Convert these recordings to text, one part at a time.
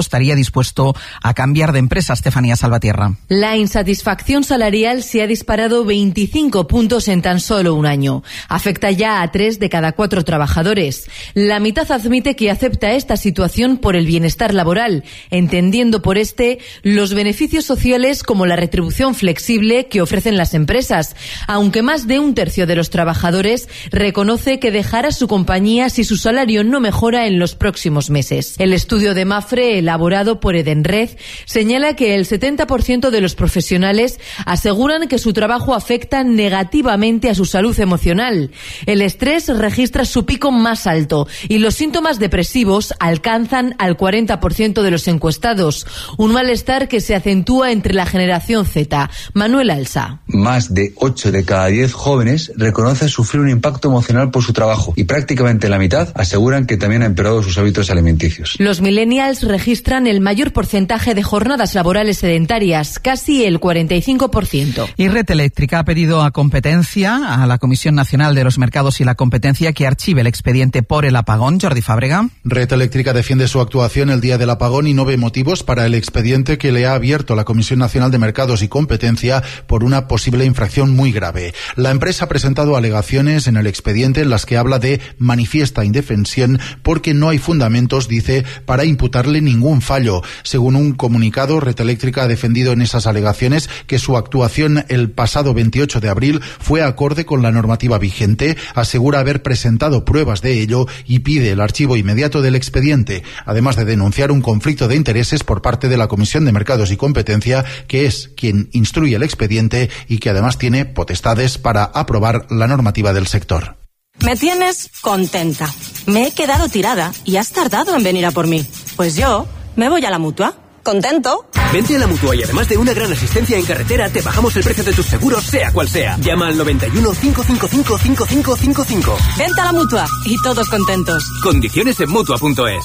estaría dispuesto a cambiar de empresa. Estefanía Salvatierra. La insatisfacción salarial se ha disparado 25 puntos en tan solo un año. Afecta ya a 3 de cada 4 trabajadores. La mitad admite que acepta esta situación por el bienestar laboral, entendiendo por los beneficios sociales como la retribución flexible que ofrecen las empresas, aunque más de un tercio de los trabajadores reconoce que dejará su compañía si su salario no mejora en los próximos meses. El estudio de Mapfre, elaborado por Edenred, señala que el 70% de los profesionales aseguran que su trabajo afecta negativamente a su salud emocional. El estrés registra su pico más alto y los síntomas depresivos alcanzan al 40% de los encuestados, un malestar que se acentúa entre la generación Z. Manuel Alsa. Más de 8 de cada 10 jóvenes reconocen sufrir un impacto emocional por su trabajo y prácticamente la mitad aseguran que también ha empeorado sus hábitos alimenticios. Los millennials registran el mayor porcentaje de jornadas laborales sedentarias, casi el 45%. Y Red Eléctrica ha pedido a Competencia, a la Comisión Nacional de los Mercados y la Competencia, que archive el expediente por el apagón. Jordi Fábrega. Red Eléctrica defiende su actuación el día del apagón y no ve motivos para el expediente que le ha abierto la Comisión Nacional de Mercados y Competencia por una posible infracción muy grave. La empresa ha presentado alegaciones en el expediente en las que habla de manifiesta indefensión porque no hay fundamentos, dice, para imputarle ningún fallo. Según un comunicado, Red Eléctrica ha defendido en esas alegaciones que su actuación el pasado 28 de abril fue acorde con la normativa vigente, asegura haber presentado pruebas de ello y pide el archivo inmediato del expediente, además de denunciar un conflicto de intereses por parte de la Comisión de Mercados y Competencia, que es quien instruye el expediente y que además tiene potestades para aprobar la normativa del sector. Me tienes contenta. Me he quedado tirada y has tardado en venir a por mí. Pues yo me voy a la Mutua. ¿Contento? Vente a la Mutua y además de una gran asistencia en carretera, te bajamos el precio de tus seguros, sea cual sea. Llama al 91 555 5555. Vente a la Mutua y todos contentos. Condiciones en Mutua.es.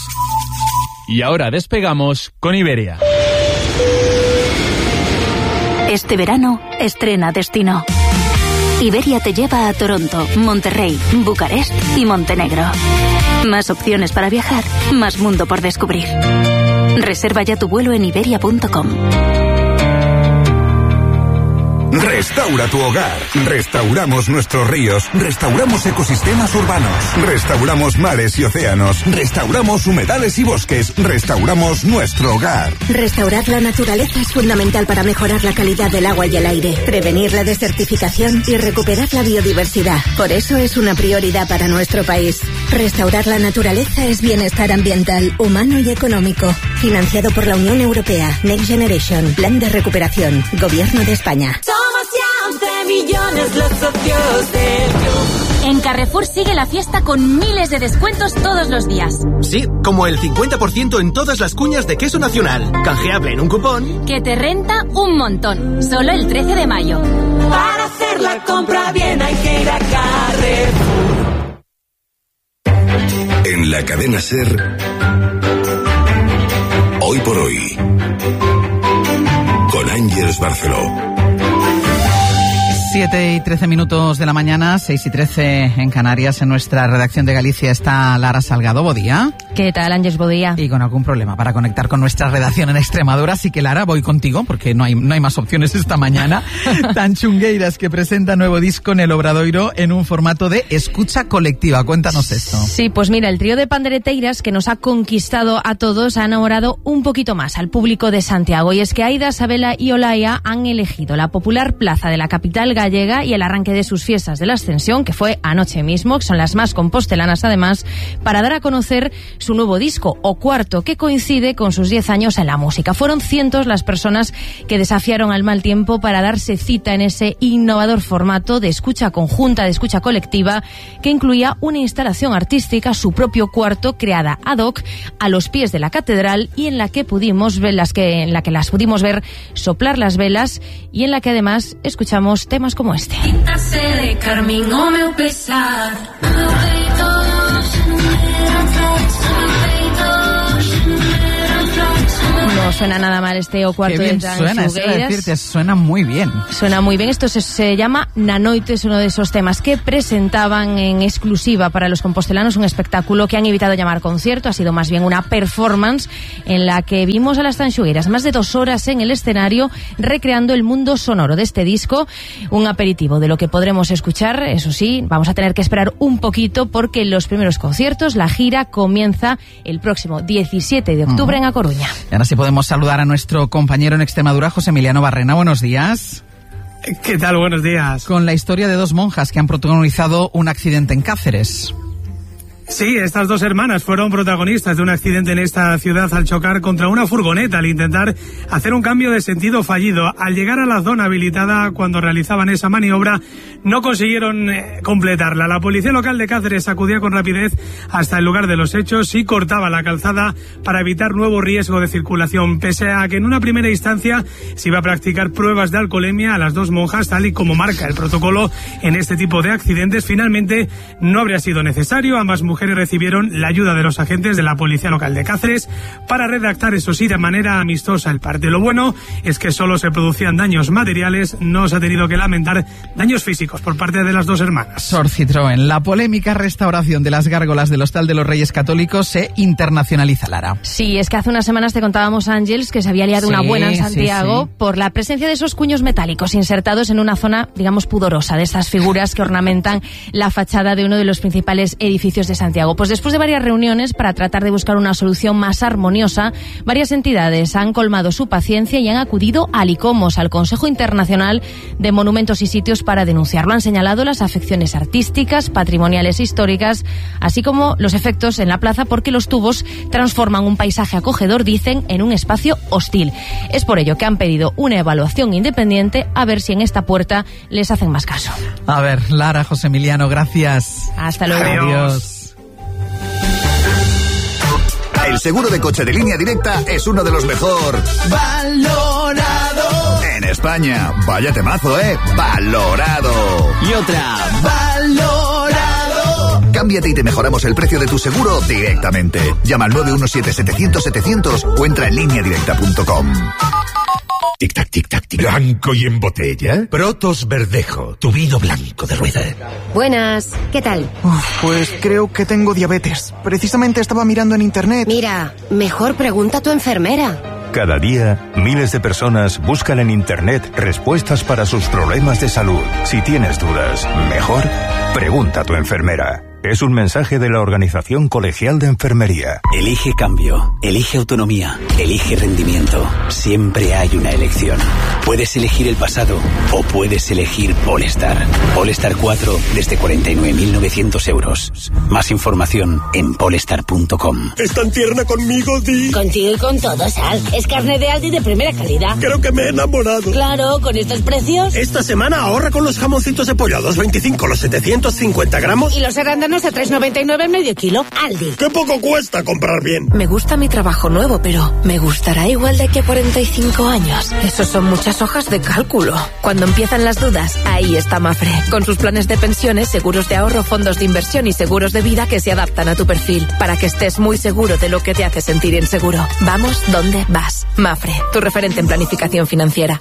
Y ahora despegamos con Iberia. Este verano estrena destino. Iberia te lleva a Toronto, Monterrey, Bucarest y Montenegro. Más opciones para viajar, más mundo por descubrir. Reserva ya tu vuelo en iberia.com. Restaura tu hogar. Restauramos nuestros ríos. Restauramos ecosistemas urbanos. Restauramos mares y océanos. Restauramos humedales y bosques. Restauramos nuestro hogar. Restaurar la naturaleza es fundamental para mejorar la calidad del agua y el aire, prevenir la desertificación y recuperar la biodiversidad. Por eso es una prioridad para nuestro país. Restaurar la naturaleza es bienestar ambiental, humano y económico. Financiado por la Unión Europea. Next Generation. Plan de recuperación. Gobierno de España. Somos ya 11 millones los socios del club. En Carrefour sigue la fiesta con miles de descuentos todos los días. Sí, como el 50% en todas las cuñas de queso nacional. Canjeable en un cupón que te renta un montón. Solo el 13 de mayo. Para hacer la compra bien hay que ir a Carrefour. En la cadena SER, Hoy por Hoy, con Ángeles Barceló. 7:13 de la mañana, 6:13 en Canarias. En nuestra redacción de Galicia está Lara Salgado. Buen día. ¿Qué tal, Ángeles? Buen día. Y con algún problema para conectar con nuestra redacción en Extremadura. Así que, Lara, voy contigo, porque no hay más opciones esta mañana. Tan Chungueiras, que presenta nuevo disco en el Obradoiro en un formato de escucha colectiva. Cuéntanos esto. Sí, pues mira, el trío de pandereteiras que nos ha conquistado a todos ha enamorado un poquito más al público de Santiago. Y es que Aida, Sabela y Olaya han elegido la popular plaza de la capital gallega y el arranque de sus fiestas de la Ascensión, que fue anoche mismo, que son las más compostelanas además, para dar a conocer su nuevo disco, O Cuarto, que coincide con sus 10 años en la música. Fueron cientos las personas que desafiaron al mal tiempo para darse cita en ese innovador formato de escucha conjunta, de escucha colectiva, que incluía una instalación artística, su propio cuarto, creada ad hoc a los pies de la catedral y en la que pudimos ver las pudimos ver soplar las velas y en la que además escuchamos temas como este. suena nada mal este O Cuarto Qué bien de suena, es decirte, suena muy bien. Suena muy bien. Esto se llama Nanoite, es uno de esos temas que presentaban en exclusiva para los compostelanos, un espectáculo que han evitado llamar concierto, ha sido más bien una performance en la que vimos a las Tanxugueiras más de 2 horas en el escenario recreando el mundo sonoro de este disco, un aperitivo de lo que podremos escuchar. Eso sí, vamos a tener que esperar un poquito porque los primeros conciertos, la gira, comienza el próximo 17 de octubre en A Coruña. Y ahora sí podemos saludar a nuestro compañero en Extremadura, José Emiliano Barrena. Buenos días. ¿Qué tal? Buenos días. Con la historia de 2 monjas que han protagonizado un accidente en Cáceres. Sí, estas 2 hermanas fueron protagonistas de un accidente en esta ciudad al chocar contra una furgoneta al intentar hacer un cambio de sentido fallido. Al llegar a la zona habilitada cuando realizaban esa maniobra, no consiguieron completarla. La policía local de Cáceres acudía con rapidez hasta el lugar de los hechos y cortaba la calzada para evitar nuevo riesgo de circulación. Pese a que en una primera instancia se iba a practicar pruebas de alcoholemia a las 2 monjas, tal y como marca el protocolo en este tipo de accidentes, finalmente no habría sido necesario. Ambas mujeres recibieron la ayuda de los agentes de la policía local de Cáceres para redactar, eso sí, de manera amistosa el parte. Lo bueno es que solo se producían daños materiales, no se ha tenido que lamentar daños físicos por parte de las 2 hermanas. Sor Citroën, la polémica restauración de las gárgolas del Hostal de los Reyes Católicos se internacionaliza, Lara. Sí, es que hace unas semanas te contábamos, Ángeles, que se había liado una buena en Santiago por la presencia de esos cuños metálicos insertados en una zona, digamos, pudorosa, de estas figuras que ornamentan la fachada de uno de los principales edificios de Santiago. Pues después de varias reuniones para tratar de buscar una solución más armoniosa, varias entidades han colmado su paciencia y han acudido al ICOMOS, al Consejo Internacional de Monumentos y Sitios, para denunciarlo. Han señalado las afecciones artísticas, patrimoniales e históricas, así como los efectos en la plaza, porque los tubos transforman un paisaje acogedor, dicen, en un espacio hostil. Es por ello que han pedido una evaluación independiente a ver si en esta puerta les hacen más caso. A ver, Lara, José Emiliano, gracias. Hasta luego. Adiós. El seguro de coche de Línea Directa es uno de los mejor valorado en España. Vaya temazo, valorado. Y otra, valorado. Cámbiate y te mejoramos el precio de tu seguro directamente. Llama al 917-700-700 o entra en lineadirecta.com. Tic-tac, tic-tac, tic. ¿Blanco y en botella? Protos Verdejo, tu vino blanco de rueda. Buenas, ¿qué tal? Pues creo que tengo diabetes. Precisamente estaba mirando en internet. Mira, mejor pregunta a tu enfermera. Cada día, miles de personas buscan en internet respuestas para sus problemas de salud. Si tienes dudas, mejor pregunta a tu enfermera. Es un mensaje de la Organización Colegial de Enfermería. Elige cambio, elige autonomía, elige rendimiento. Siempre hay una elección. Puedes elegir el pasado o puedes elegir Polestar. Polestar 4 desde 49.900 euros. Más información en polestar.com. ¿Es tan tierna conmigo, Di? Contigo y con todo, Sal. Es carne de Aldi de primera calidad. Creo que me he enamorado. Claro, con estos precios. Esta semana ahorra con los jamoncitos de pollo a 2,25 los 750 gramos. Y los arándanos a 3,99 el medio kilo. Aldi. ¡Qué poco cuesta comprar bien! Me gusta mi trabajo nuevo, pero ¿me gustará igual de aquí a 45 años? Esos son muchas hojas de cálculo. Cuando empiezan las dudas, ahí está Mafre. Con sus planes de pensiones, seguros de ahorro, fondos de inversión y seguros de vida que se adaptan a tu perfil, para que estés muy seguro de lo que te hace sentir inseguro. Vamos donde vas. Mafre, tu referente en planificación financiera.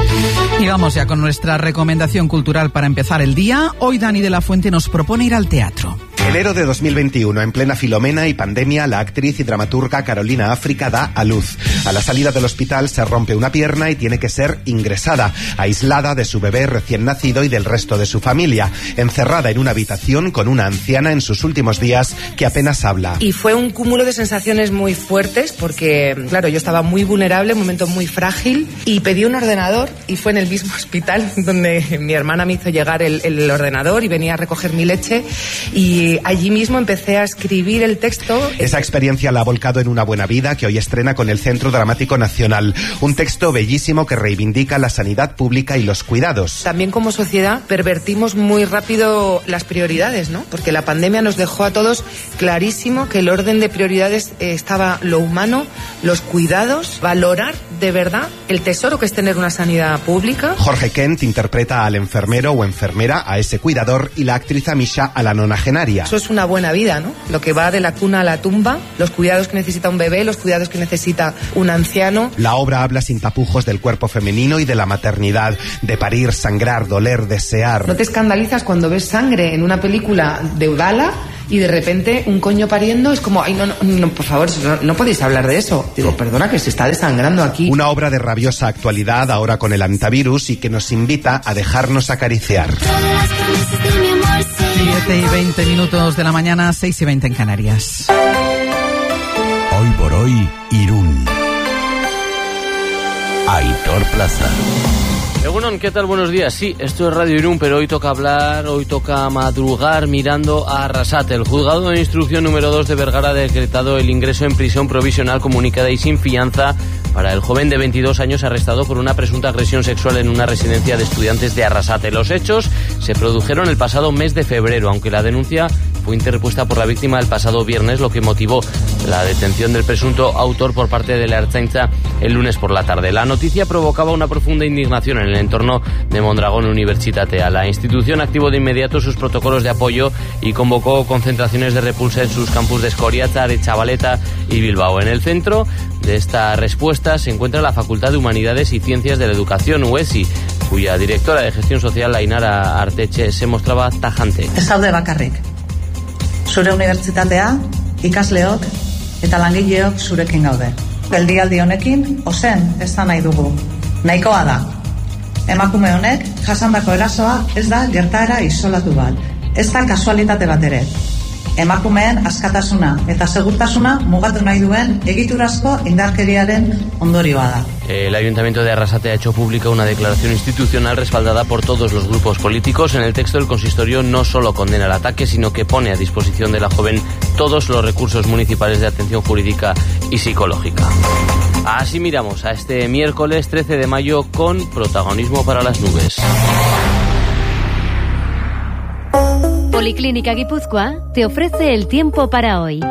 Y vamos ya con nuestra recomendación cultural para empezar el día. Hoy Dani de la Fuente nos propone ir al teatro. Enero de 2021, en plena Filomena y pandemia, la actriz y dramaturga Carolina África da a luz. A la salida del hospital se rompe una pierna y tiene que ser ingresada, aislada de su bebé recién nacido y del resto de su familia, encerrada en una habitación con una anciana en sus últimos días que apenas habla. Y fue un cúmulo de sensaciones muy fuertes porque, claro, yo estaba muy vulnerable, un momento muy frágil, y pedí un ordenador y fue en el mismo hospital donde mi hermana me hizo llegar el ordenador y venía a recoger mi leche, y allí mismo empecé a escribir el texto. Esa experiencia la ha volcado en Una buena vida, que hoy estrena con el Centro Dramático Nacional. Un texto bellísimo que reivindica la sanidad pública y los cuidados. También como sociedad pervertimos muy rápido las prioridades, ¿no? Porque la pandemia nos dejó a todos clarísimo que el orden de prioridades estaba lo humano, los cuidados, valorar de verdad el tesoro que es tener una sanidad pública. Jorge Kent interpreta al enfermero o enfermera, a ese cuidador, y la actriz Amisha a la nonagenaria. día. Eso es una buena vida, ¿no? Lo que va de la cuna a la tumba, los cuidados que necesita un bebé, los cuidados que necesita un anciano. La obra habla sin tapujos del cuerpo femenino y de la maternidad, de parir, sangrar, doler, desear. ¿No te escandalizas cuando ves sangre en una película de Udala y de repente un coño pariendo? Es como, ay, no, por favor, no podéis hablar de eso. Digo, perdona, que se está desangrando aquí. Una obra de rabiosa actualidad ahora con el antivirus y que nos invita a dejarnos acariciar. 7:20 de la mañana, 6:20 en Canarias. Hoy por hoy, Irún. Aitor Plaza. Egunon, ¿qué tal? Buenos días. Sí, esto es Radio Irún, pero hoy toca madrugar mirando a Arrasate. El juzgado de instrucción número 2 de Vergara ha decretado el ingreso en prisión provisional comunicada y sin fianza para el joven de 22 años arrestado por una presunta agresión sexual en una residencia de estudiantes de Arrasate. Los hechos se produjeron el pasado mes de febrero, aunque la denuncia fue interpuesta por la víctima el pasado viernes, lo que motivó la detención del presunto autor por parte de la Ertzaintza el lunes por la tarde. La noticia provocaba una profunda indignación en el entorno de Mondragón Universitatea. La institución activó de inmediato sus protocolos de apoyo y convocó concentraciones de repulsa en sus campus de Escoriaza, Aretxabaleta y Bilbao. En el centro de esta respuesta se encuentra la Facultad de Humanidades y Ciencias de la Educación, UESI, cuya directora de Gestión Social, Ainara Arteche, se mostraba tajante. Ez zaude bakarrik. Zure unibertsitatea, ikasleok eta langileok zurekin gaude. Geldialdi honekin ozen ez da nahi dugu. Nahikoa da. Emakume honek jasandako erasoa ez da gertaera isolatu bat. Ez da kasualitate bat ere. Emakumeen askatasuna eta segurtasuna mugatu nahi duen egiturazko indarkeriaren ondorioa da. El Ayuntamiento de Arrasate ha hecho pública una declaración institucional respaldada por todos los grupos políticos. En el texto, el consistorio no solo condena el ataque, sino que pone a disposición de la joven todos los recursos municipales de atención jurídica y psicológica. Así miramos a este miércoles 13 de mayo con protagonismo para las nubes. Policlínica Guipúzcoa te ofrece el tiempo para hoy.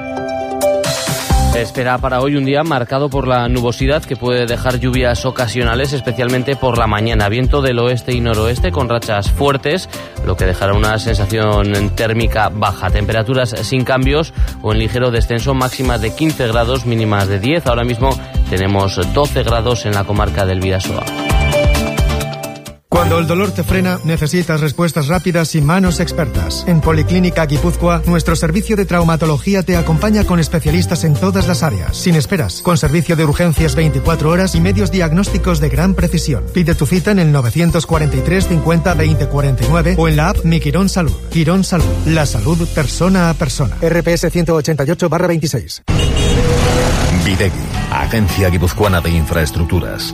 Se espera para hoy un día marcado por la nubosidad que puede dejar lluvias ocasionales, especialmente por la mañana. Viento del oeste y noroeste con rachas fuertes, lo que dejará una sensación térmica baja. Temperaturas sin cambios o en ligero descenso, máximas de 15 grados, mínimas de 10. Ahora mismo tenemos 12 grados en la comarca del Bidasoa. Cuando el dolor te frena, necesitas respuestas rápidas y manos expertas. En Policlínica Guipúzcoa, nuestro servicio de traumatología te acompaña con especialistas en todas las áreas, sin esperas, con servicio de urgencias 24 horas y medios diagnósticos de gran precisión. Pide tu cita en el 943 50 20 49 o en la app Mi Quirón Salud. Quirón Salud, la salud persona a persona. RPS 188/26. Videgui, Agencia Guipuzcoana de Infraestructuras.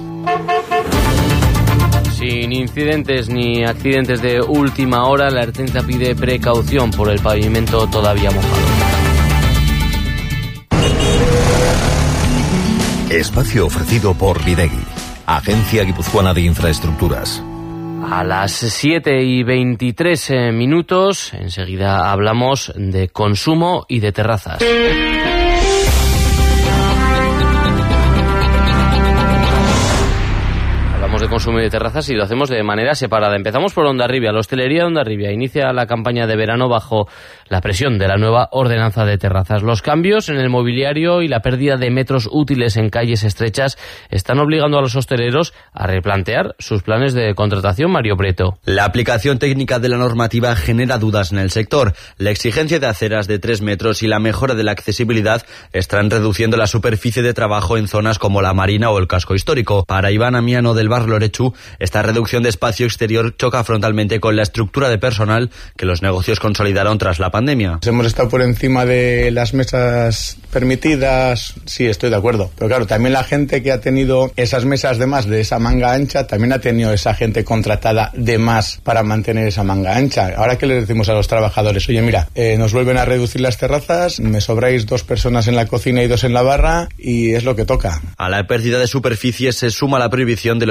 Sin incidentes ni accidentes de última hora, la Ertzaintza pide precaución por el pavimento todavía mojado. Espacio ofrecido por Videgui, Agencia Guipuzcoana de Infraestructuras. A las 7:23 minutos, enseguida hablamos de consumo y de terrazas. De consumo y de terrazas, y lo hacemos de manera separada. Empezamos por Hondarribia. La hostelería de Hondarribia inicia la campaña de verano bajo la presión de la nueva ordenanza de terrazas. Los cambios en el mobiliario y la pérdida de metros útiles en calles estrechas están obligando a los hosteleros a replantear sus planes de contratación. Mario Preto. La aplicación técnica de la normativa genera dudas en el sector. La exigencia de aceras de 3 metros y la mejora de la accesibilidad están reduciendo la superficie de trabajo en zonas como la Marina o el casco histórico. Para Iván Amiano del Bar Lorechu, esta reducción de espacio exterior choca frontalmente con la estructura de personal que los negocios consolidaron tras la pandemia. Hemos estado por encima de las mesas permitidas, sí, estoy de acuerdo. Pero claro, también la gente que ha tenido esas mesas de más, de esa manga ancha, también ha tenido esa gente contratada de más para mantener esa manga ancha. Ahora, ¿qué le decimos a los trabajadores? Oye, mira, nos vuelven a reducir las terrazas, me sobráis 2 personas en la cocina y 2 en la barra, y es lo que toca. A la pérdida de superficie se suma la prohibición de los calefactores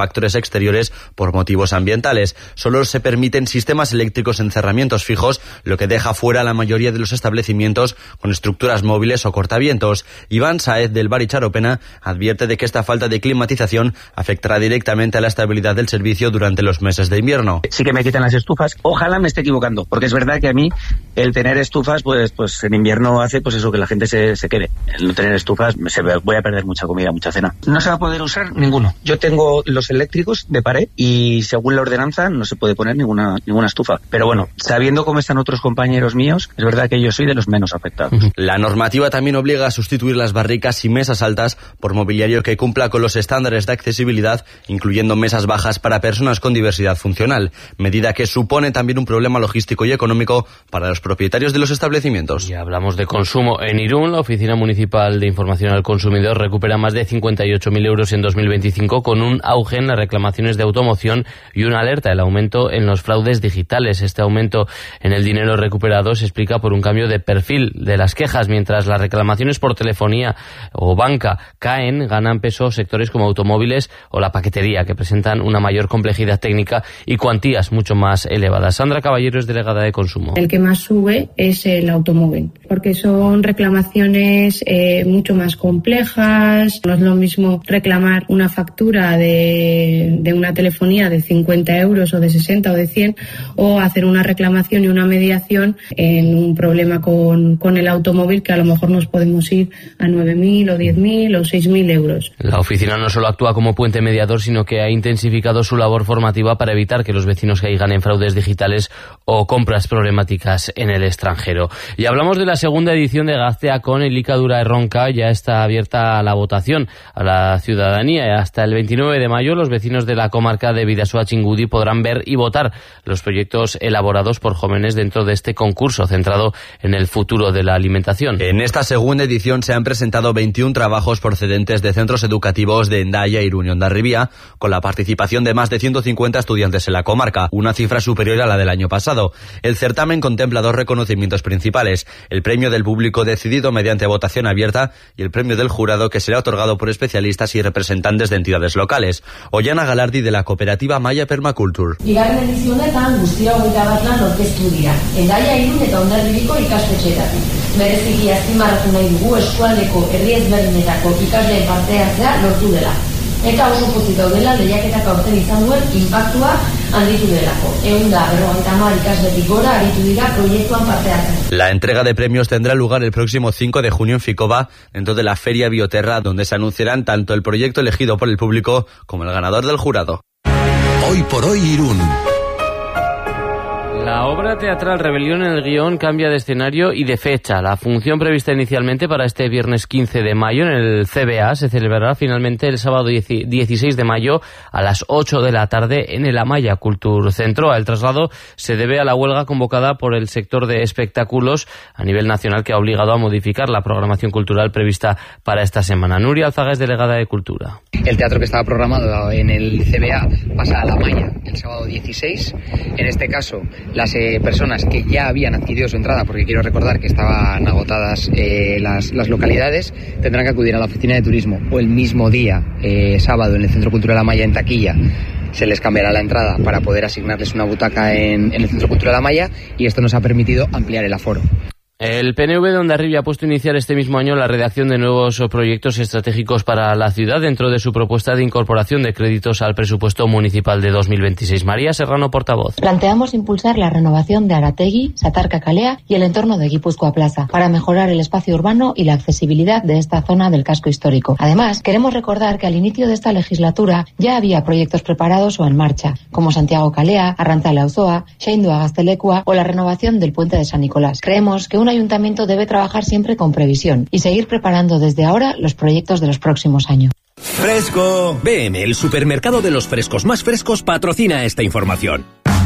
calefactores exteriores por motivos ambientales. Solo se permiten sistemas eléctricos en cerramientos fijos, lo que deja fuera a la mayoría de los establecimientos con estructuras móviles o cortavientos. Iván Saez del Bar Charopena advierte de que esta falta de climatización afectará directamente a la estabilidad del servicio durante los meses de invierno. Sí que me quitan las estufas. Ojalá me esté equivocando, porque es verdad que a mí el tener estufas, pues en invierno hace pues eso, que la gente se quede. El no tener estufas, voy a perder mucha comida, mucha cena. No se va a poder usar ninguno. Yo tengo los eléctricos de pared y según la ordenanza no se puede poner ninguna estufa. Pero bueno, sabiendo cómo están otros compañeros míos, es verdad que yo soy de los menos afectados. La normativa también obliga a sustituir las barricas y mesas altas por mobiliario que cumpla con los estándares de accesibilidad, incluyendo mesas bajas para personas con diversidad funcional, medida que supone también un problema logístico y económico para los propietarios de los establecimientos. Y hablamos de consumo. En Irún, la Oficina Municipal de Información al Consumidor recupera más de 58.000 euros en 2025 con un auge en las reclamaciones de automoción y una alerta, el aumento en los fraudes digitales. Este aumento en el dinero recuperado se explica por un cambio de perfil de las quejas. Mientras las reclamaciones por telefonía o banca caen, ganan peso sectores como automóviles o la paquetería, que presentan una mayor complejidad técnica y cuantías mucho más elevadas. Sandra Caballero es delegada de consumo. El que más sube es el automóvil, porque son reclamaciones mucho más complejas. No es lo mismo reclamar una factura de una telefonía de 50 euros o de 60 o de 100 o hacer una reclamación y una mediación en un problema con el automóvil, que a lo mejor nos podemos ir a 9.000 o 10.000 o 6.000 euros. La oficina no solo actúa como puente mediador, sino que ha intensificado su labor formativa para evitar que los vecinos caigan en fraudes digitales o compras problemáticas en el extranjero. Y hablamos de la segunda edición de Gaztea con Elikadura Erronka. Ya está abierta la votación a la ciudadanía. Hasta el 29 de mayo los vecinos de la comarca de Bidasoa-Txingudi podrán ver y votar los proyectos elaborados por jóvenes dentro de este concurso centrado en el futuro de la alimentación. En esta segunda edición se han presentado 21 trabajos procedentes de centros educativos de Hendaya, Irún y Hondarribia, con la participación de más de 150 estudiantes en la comarca, una cifra superior a la del año pasado. El certamen contempla dos reconocimientos principales: el premio del público decidido mediante votación abierta y el premio del jurado, que será otorgado por especialistas y representantes de entidades locales. Ollana Galardi, de la cooperativa Maya Permaculture. Bigarren edizio honetan guztira 21 lan aurkeztu dira. Hendaya, Irún eta Hondarribiko ikastetxeetatik. Bereziki azpimarratu nahi dugu eskualdeko herri ezberdinetako ikasleen parte hartzea lortu dela. Eta oso pozik daudela lehiaketak aurten izan duen inpaktua handitu delako. 150 ikasletik gora aritu dira proiektuan parte hartzen. La entrega de premios tendrá lugar el próximo 5 de junio en Ficova, dentro de la Feria Bioterra, donde se anunciarán tanto el proyecto elegido por el público como el ganador del jurado. Hoy por hoy, Irún. La obra teatral Rebelión en el Guión cambia de escenario y de fecha. La función prevista inicialmente para este viernes 15 de mayo en el CBA se celebrará finalmente el sábado 16 de mayo a las 8 de la tarde en el Amaya Culture Centro. El traslado se debe a la huelga convocada por el sector de espectáculos a nivel nacional, que ha obligado a modificar la programación cultural prevista para esta semana. Nuria Alzaga es delegada de Cultura. El teatro que estaba programado en el CBA pasa a la Amaya el sábado 16. En este caso, las personas que ya habían adquirido su entrada, porque quiero recordar que estaban agotadas las localidades, tendrán que acudir a la oficina de turismo o el mismo día, sábado, en el Centro Cultural Amaya en taquilla. Se les cambiará la entrada para poder asignarles una butaca en el Centro Cultural Amaya, y esto nos ha permitido ampliar el aforo. El PNV de Hondarribia ha puesto a iniciar este mismo año la redacción de nuevos proyectos estratégicos para la ciudad dentro de su propuesta de incorporación de créditos al presupuesto municipal de 2026. María Serrano, portavoz. Planteamos impulsar la renovación de Arategi, Satarca Kalea y el entorno de Guipúzcoa Plaza para mejorar el espacio urbano y la accesibilidad de esta zona del casco histórico. Además, queremos recordar que al inicio de esta legislatura ya había proyectos preparados o en marcha, como Santiago Kalea, Arrantzale Auzoa, Xeindua Gaztelekua o la renovación del puente de San Nicolás. Creemos que un ayuntamiento debe trabajar siempre con previsión y seguir preparando desde ahora los proyectos de los próximos años. ¡Fresco! BM, el supermercado de los frescos más frescos, patrocina esta información.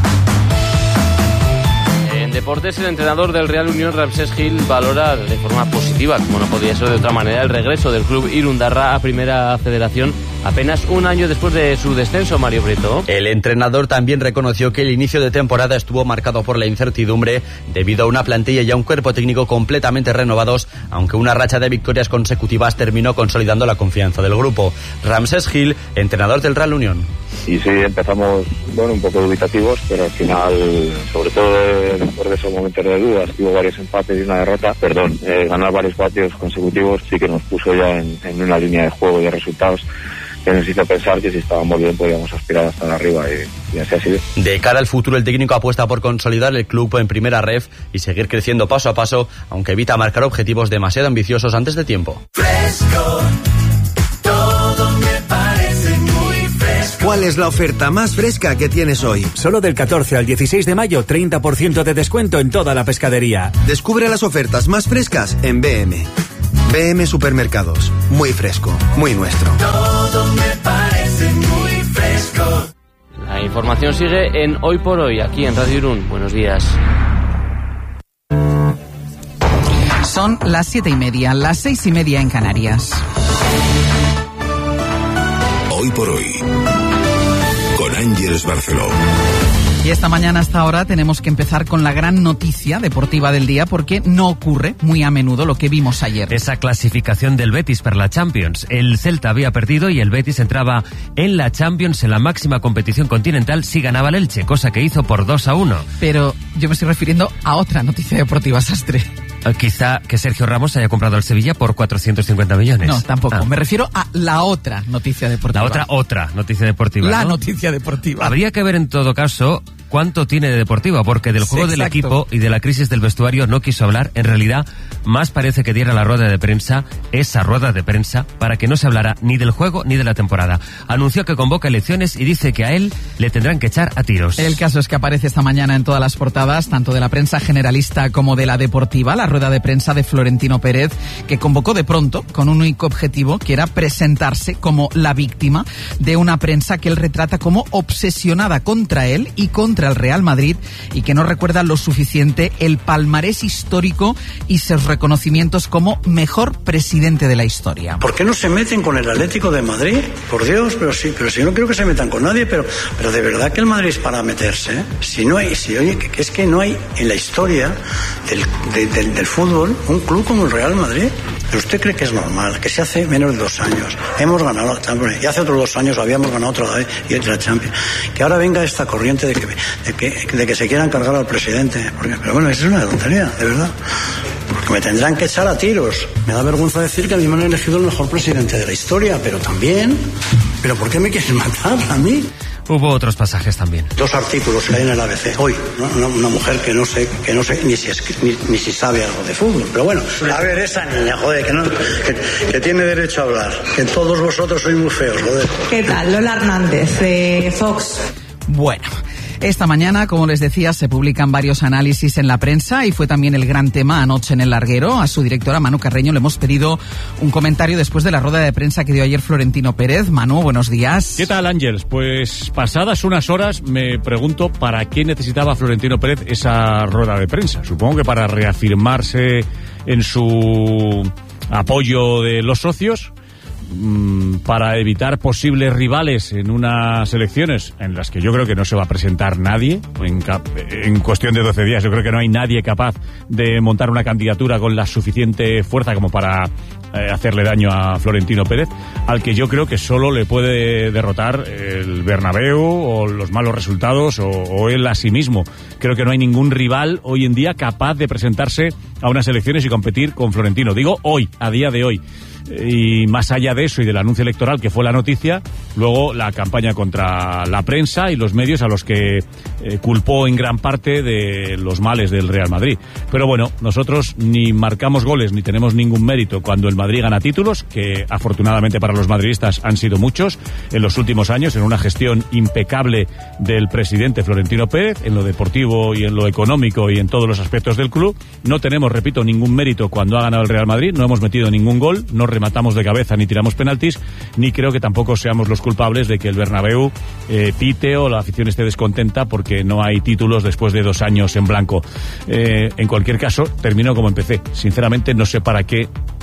En deportes, el entrenador del Real Unión, Ramsés Gil, valora de forma positiva, como no podía ser de otra manera, el regreso del club irundarra a Primera Federación apenas un año después de su descenso, Mario Prieto. El entrenador también reconoció que el inicio de temporada estuvo marcado por la incertidumbre debido a una plantilla y a un cuerpo técnico completamente renovados, aunque una racha de victorias consecutivas terminó consolidando la confianza del grupo. Ramsés Gil, entrenador del Real Unión. Y sí, empezamos un poco dubitativos, pero al final, sobre todo después de esos momentos de dudas, hubo varios empates y una derrota. Ganar varios partidos consecutivos sí que nos puso ya en una línea de juego y de resultados que nos hizo pensar que si estábamos bien podíamos aspirar hasta arriba y así ha sido. De cara al futuro, el técnico apuesta por consolidar el club en primera ref y seguir creciendo paso a paso, aunque evita marcar objetivos demasiado ambiciosos antes de tiempo. Fresco, todo me parece muy fresco. ¿Cuál es la oferta más fresca que tienes hoy? Solo del 14 al 16 de mayo, 30% de descuento en toda la pescadería. Descubre las ofertas más frescas en BM. BM Supermercados. Muy fresco, muy nuestro. Todo me parece muy fresco. La información sigue en Hoy por Hoy, aquí en Radio Irún. Buenos días. Son las 7:30, las 6:30 en Canarias. Hoy por Hoy, con Ángeles Barceló. Y esta mañana hasta ahora tenemos que empezar con la gran noticia deportiva del día, porque no ocurre muy a menudo lo que vimos ayer. Esa clasificación del Betis para la Champions. El Celta había perdido y el Betis entraba en la Champions, en la máxima competición continental, si ganaba el Elche, cosa que hizo por 2-1. Pero yo me estoy refiriendo a otra noticia deportiva, Sastre. Quizá que Sergio Ramos haya comprado al Sevilla por 450 millones. No, tampoco. Me refiero a la otra noticia deportiva. La otra noticia deportiva. La ¿no? noticia deportiva. Habría que ver en todo caso cuánto tiene de deportiva, porque del juego del equipo y de la crisis del vestuario no quiso hablar. En realidad, más parece que diera la rueda de prensa, esa rueda de prensa, para que no se hablara ni del juego ni de la temporada. Anunció que convoca elecciones y dice que a él le tendrán que echar a tiros. El caso es que aparece esta mañana en todas las portadas, tanto de la prensa generalista como de la deportiva, la rueda de prensa de Florentino Pérez, que convocó de pronto con un único objetivo, que era presentarse como la víctima de una prensa que él retrata como obsesionada contra él y contra el Real Madrid, y que no recuerda lo suficiente el palmarés histórico y sus reconocimientos como mejor presidente de la historia. ¿Por qué no se meten con el Atlético de Madrid? Por Dios, pero si no quiero que se metan con nadie, pero de verdad que el Madrid es para meterse, ¿eh? Que es que no hay en la historia del fútbol un club como el Real Madrid. ¿Pero usted cree que es normal que se hace menos de 2 años hemos ganado la Champions, y hace otros 2 años habíamos ganado otra vez y otra Champions, que ahora venga esta corriente de que se quieran cargar al presidente? Pero bueno, eso es una tontería, de verdad. Porque me tendrán que echar a tiros. Me da vergüenza decir que a mí me han elegido el mejor presidente de la historia, pero ¿pero por qué me quieren matar a mí? Hubo otros pasajes también. 2 artículos que hay en el ABC hoy, ¿no? Una mujer que no sé ni si sabe algo de fútbol, pero bueno, a ver, esa niña, joder, que tiene derecho a hablar, que todos vosotros sois muy feos, joder. ¿Qué tal? Lola Hernández, de Fox. Bueno, esta mañana, como les decía, se publican varios análisis en la prensa y fue también el gran tema anoche en El Larguero. A su directora, Manu Carreño, le hemos pedido un comentario después de la rueda de prensa que dio ayer Florentino Pérez. Manu, buenos días. ¿Qué tal, Ángeles? Pues pasadas unas horas me pregunto para qué necesitaba Florentino Pérez esa rueda de prensa. Supongo que para reafirmarse en su apoyo de los socios, para evitar posibles rivales en unas elecciones en las que yo creo que no se va a presentar nadie en cuestión de 12 días. Yo creo que no hay nadie capaz de montar una candidatura con la suficiente fuerza como para hacerle daño a Florentino Pérez, al que yo creo que solo le puede derrotar el Bernabéu o los malos resultados o él a sí mismo. Creo que no hay ningún rival hoy en día capaz de presentarse a unas elecciones y competir con Florentino. Digo hoy, a día de hoy. Y más allá de eso y del anuncio electoral que fue la noticia, luego la campaña contra la prensa y los medios a los que culpó en gran parte de los males del Real Madrid. Pero bueno, nosotros ni marcamos goles ni tenemos ningún mérito cuando el Madrid gana títulos, que afortunadamente para los madridistas han sido muchos en los últimos años, en una gestión impecable del presidente Florentino Pérez, en lo deportivo y en lo económico y en todos los aspectos del club. No tenemos, repito, ningún mérito cuando ha ganado el Real Madrid, no hemos metido ningún gol, no rematamos de cabeza ni tiramos penaltis, ni creo que tampoco seamos los culpables de que el Bernabéu pite o la afición esté descontenta porque no hay títulos después de 2 años en blanco. En cualquier caso, termino como empecé. Sinceramente no sé para qué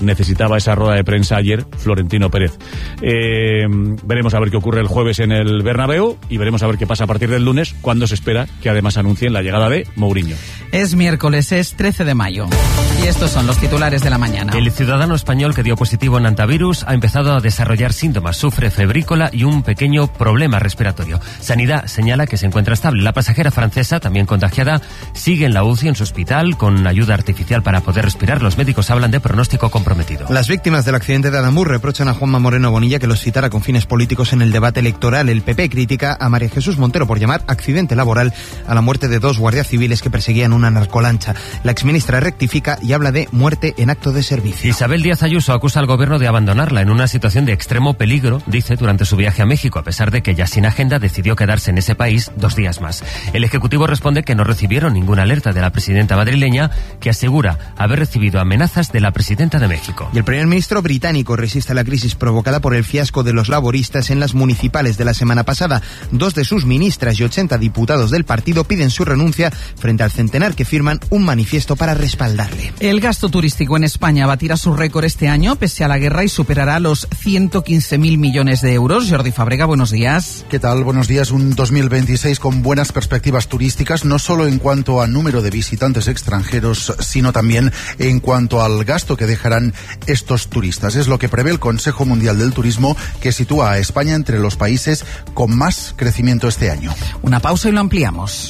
necesitaba esa rueda de prensa ayer Florentino Pérez. Veremos a ver qué ocurre el jueves en el Bernabéu y veremos a ver qué pasa a partir del lunes, cuando se espera que además anuncien la llegada de Mourinho. Es miércoles, es 13 de mayo. Y estos son los titulares de la mañana. El ciudadano español que dio positivo en antivirus ha empezado a desarrollar síntomas, sufre febrícola y un pequeño problema respiratorio. Sanidad señala que se encuentra estable. La pasajera francesa, también contagiada, sigue en la UCI en su hospital con ayuda artificial para poder respirar. Los médicos hablan de pronóstico comprometido. Las víctimas del accidente de Adamur reprochan a Juanma Moreno Bonilla que los citara con fines políticos en el debate electoral. El PP critica a María Jesús Montero por llamar accidente laboral a la muerte de 2 guardias civiles que perseguían una narcolancha. La exministra rectifica y habla de muerte en acto de servicio. Isabel Díaz Ayuso acusa al gobierno de abandonarla en una situación de extremo peligro, dice, durante su viaje a México, a pesar de que ya sin agenda decidió quedarse en ese país 2 días más. El Ejecutivo responde que no recibieron ninguna alerta de la presidenta madrileña, que asegura haber recibido amenazas de la presidenta de México. Y el primer ministro británico resiste la crisis provocada por el fiasco de los laboristas en las municipales de la semana pasada. 2 de sus ministras y 80 diputados del partido piden su renuncia frente al centenar que firman un manifiesto para respaldarle. El gasto turístico en España batirá su récord este año, pese a la guerra, y superará los 115.000 millones de euros. Jordi Fábrega, buenos días. ¿Qué tal? Buenos días. Un 2026 con buenas perspectivas turísticas, no solo en cuanto a número de visitantes extranjeros, sino también en cuanto al gasto que dejarán estos turistas. Es lo que prevé el Consejo Mundial del Turismo, que sitúa a España entre los países con más crecimiento este año. Una pausa y lo ampliamos.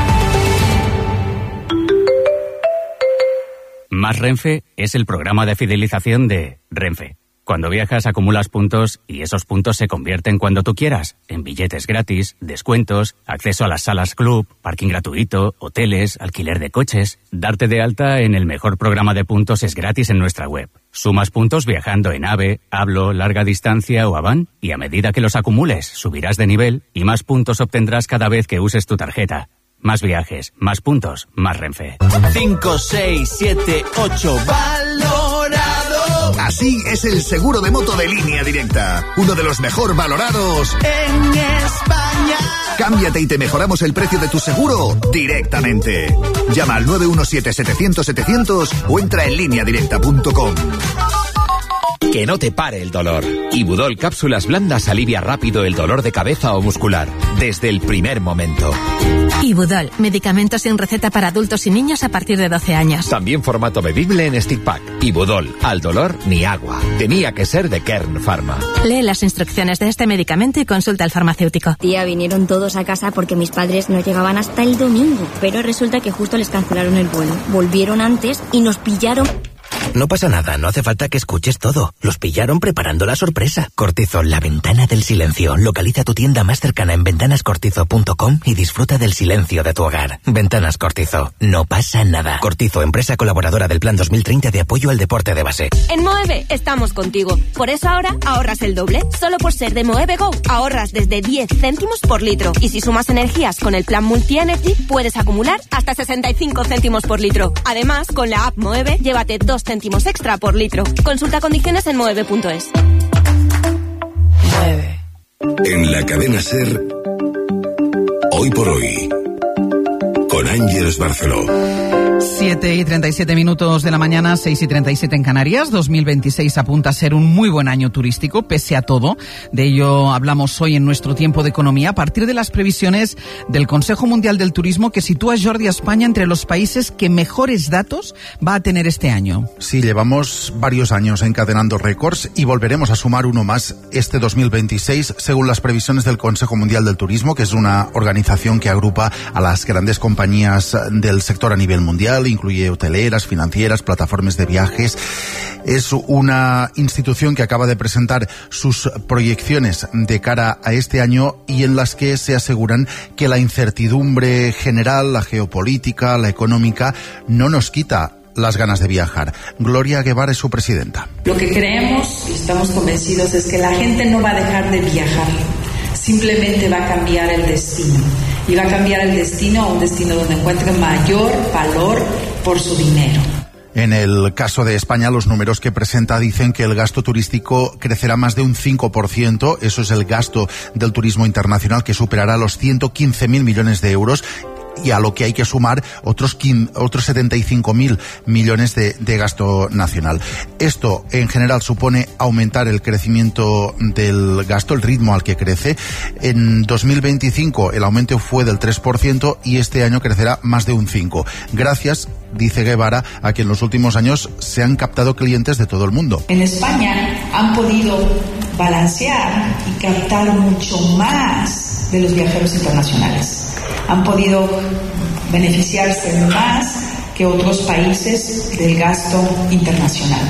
Más Renfe es el programa de fidelización de Renfe. Cuando viajas acumulas puntos y esos puntos se convierten cuando tú quieras en billetes gratis, descuentos, acceso a las salas club, parking gratuito, hoteles, alquiler de coches. Darte de alta en el mejor programa de puntos es gratis en nuestra web. Sumas puntos viajando en AVE, Hablo, larga distancia o Avan y a medida que los acumules subirás de nivel y más puntos obtendrás cada vez que uses tu tarjeta. Más viajes, más puntos, más Renfe. 5, 6, 7, 8, valorado. Así es el seguro de moto de Línea Directa. Uno de los mejor valorados en España. Cámbiate y te mejoramos el precio de tu seguro directamente. Llama al 917-700-700 o entra en lineadirecta.com. Que no te pare el dolor. Ibudol Cápsulas Blandas alivia rápido el dolor de cabeza o muscular, desde el primer momento. Ibudol, medicamento sin receta para adultos y niños a partir de 12 años. También formato bebible en stick pack. Ibudol, al dolor ni agua. Tenía que ser de Kern Pharma. Lee las instrucciones de este medicamento y consulta al farmacéutico. Tía, vinieron todos a casa porque mis padres no llegaban hasta el domingo, pero resulta que justo les cancelaron el vuelo. Volvieron antes y nos pillaron. No pasa nada, no hace falta que escuches todo. Los pillaron preparando la sorpresa. Cortizo, la ventana del silencio. Localiza tu tienda más cercana en ventanascortizo.com y disfruta del silencio de tu hogar. Ventanas Cortizo, no pasa nada. Cortizo, empresa colaboradora del Plan 2030 de apoyo al deporte de base. En Moeve estamos contigo. Por eso ahora ahorras el doble. Solo por ser de Moeve Go ahorras desde 10 céntimos por litro. Y si sumas energías con el plan Multi-Energy, puedes acumular hasta 65 céntimos por litro. Además, con la app Moeve, llévate 2 céntimos extra por litro. Consulta condiciones en moeve.es. En la cadena SER, hoy por hoy, con Ángeles Barceló. 7:37 de la mañana, 6:37 en Canarias. 2026 apunta a ser un muy buen año turístico, pese a todo. De ello hablamos hoy en nuestro tiempo de economía, a partir de las previsiones del Consejo Mundial del Turismo, que sitúa a Jordi a España entre los países que mejores datos va a tener este año. Sí, llevamos varios años encadenando récords y volveremos a sumar uno más este 2026, según las previsiones del Consejo Mundial del Turismo, que es una organización que agrupa a las grandes compañías del sector a nivel mundial. Incluye hoteleras, financieras, plataformas de viajes. Es una institución que acaba de presentar sus proyecciones de cara a este año y en las que se aseguran que la incertidumbre general, la geopolítica, la económica, no nos quita las ganas de viajar. Gloria Guevara es su presidenta. Lo que creemos y estamos convencidos es que la gente no va a dejar de viajar, simplemente va a cambiar el destino. Y va a cambiar el destino a un destino donde encuentre mayor valor por su dinero. En el caso de España, los números que presenta dicen que el gasto turístico crecerá más de un 5%. Eso es el gasto del turismo internacional, que superará los 115.000 millones de euros. y a lo que hay que sumar otros 75.000 millones de gasto nacional. Esto en general supone aumentar el crecimiento del gasto, el ritmo al que crece. En 2025 el aumento fue del 3% y este año crecerá más de un 5%. Gracias, dice Guevara, a que en los últimos años se han captado clientes de todo el mundo. En España han podido balancear y captar mucho más de los viajeros internacionales. Han podido beneficiarse más que otros países del gasto internacional,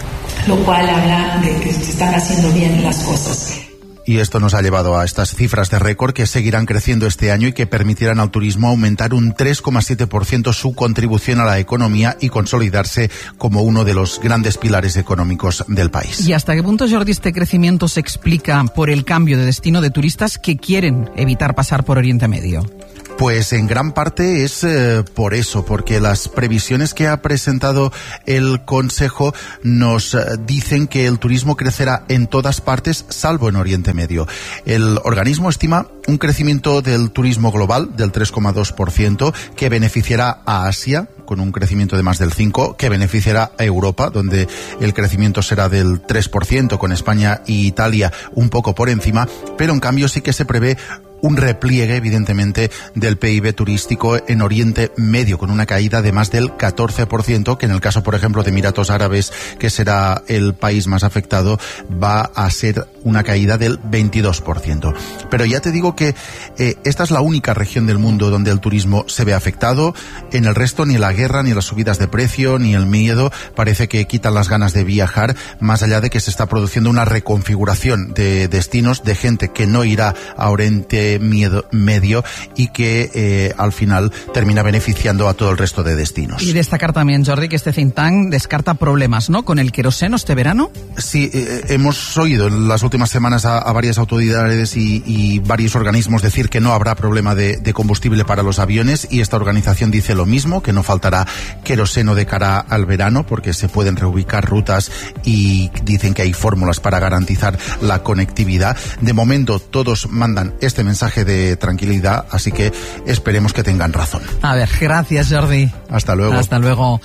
lo cual habla de que se están haciendo bien las cosas. Y esto nos ha llevado a estas cifras de récord que seguirán creciendo este año y que permitirán al turismo aumentar un 3,7% su contribución a la economía y consolidarse como uno de los grandes pilares económicos del país. ¿Y hasta qué punto, Jordi, este crecimiento se explica por el cambio de destino de turistas que quieren evitar pasar por Oriente Medio? Pues en gran parte es por eso, porque las previsiones que ha presentado el Consejo nos dicen que el turismo crecerá en todas partes, salvo en Oriente Medio. El organismo estima un crecimiento del turismo global del 3,2%, que beneficiará a Asia, con un crecimiento de más del 5%, que beneficiará a Europa, donde el crecimiento será del 3%, con España y Italia un poco por encima, pero en cambio sí que se prevé un repliegue, evidentemente, del PIB turístico en Oriente Medio, con una caída de más del 14%, que en el caso, por ejemplo, de Emiratos Árabes, que será el país más afectado, va a ser una caída del 22%. Pero ya te digo que esta es la única región del mundo donde el turismo se ve afectado. En el resto, ni la guerra, ni las subidas de precio, ni el miedo parece que quitan las ganas de viajar, más allá de que se está produciendo una reconfiguración de destinos, de gente que no irá a Oriente Medio y que al final termina beneficiando a todo el resto de destinos. Y destacar también, Jordi, que este think tank descarta problemas, ¿no?, con el queroseno este verano. Sí, hemos oído en las últimas semanas a varias autoridades y varios organismos decir que no habrá problema de combustible para los aviones, y esta organización dice lo mismo, que no faltará queroseno de cara al verano porque se pueden reubicar rutas y dicen que hay fórmulas para garantizar la conectividad. De momento todos mandan este mensaje de tranquilidad, así que esperemos que tengan razón. A ver, gracias, Jordi. Hasta luego. Hasta luego.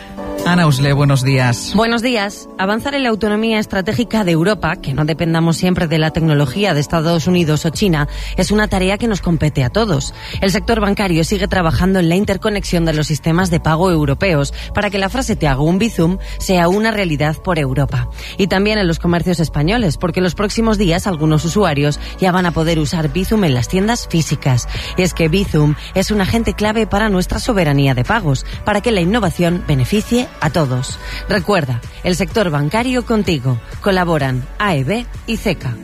Ana Usle, buenos días. Buenos días. Avanzar en la autonomía estratégica de Europa, que no dependamos siempre de la tecnología de Estados Unidos o China, es una tarea que nos compete a todos. El sector bancario sigue trabajando en la interconexión de los sistemas de pago europeos para que la frase "te hago un Bizum" sea una realidad por Europa. Y también en los comercios españoles, porque en los próximos días algunos usuarios ya van a poder usar Bizum en las tiendas físicas. Y es que Bizum es un agente clave para nuestra soberanía de pagos, para que la innovación beneficie a todos. Recuerda, el sector bancario contigo. Colaboran AEB y CECA.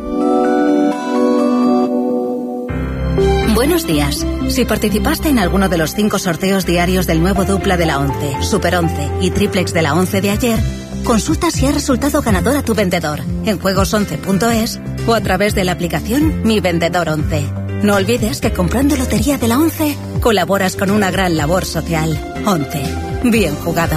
Buenos días. Si participaste en alguno de los 5 sorteos diarios del nuevo dupla de la 11, Super 11 y triplex de la 11 de ayer, consulta si ha resultado ganador a tu vendedor en juegos11.es o a través de la aplicación Mi Vendedor 11. No olvides que comprando lotería de la 11 colaboras con una gran labor social. 11. Bien jugado.